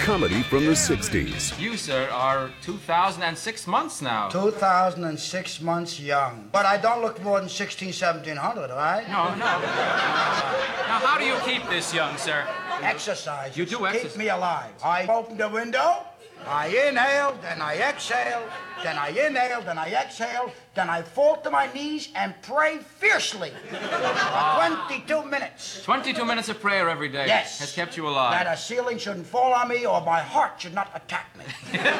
comedy from the 60s. You, sir, are 2006 months now. 2006 months young. But I don't look more than 1700, right? No. Now, how do you keep this young, sir? Exercise. You do exercise. Keep me alive. I open the window, I inhale, then I exhale, then I inhale, then I exhale, then I fall to my knees and pray fiercely for 22 minutes. 22 minutes of prayer every day Yes. has kept you alive. That a ceiling shouldn't fall on me or my heart should not attack me.